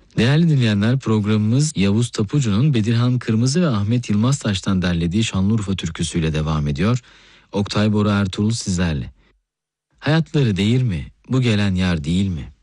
Değerli dinleyenler, programımız Yavuz Tapucu'nun Bedirhan Kırmızı ve Ahmet Yılmaztaş'tan derlediği Şanlıurfa türküsüyle devam ediyor. Oktay Bora Ertuğrul sizlerle. Hayatları değir mi? Bu gelen yar değil mi?